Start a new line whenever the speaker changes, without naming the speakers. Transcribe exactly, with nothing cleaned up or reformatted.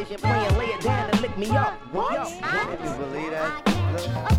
Playing, lay it down and lick me up.
What? Can you believe that? Look.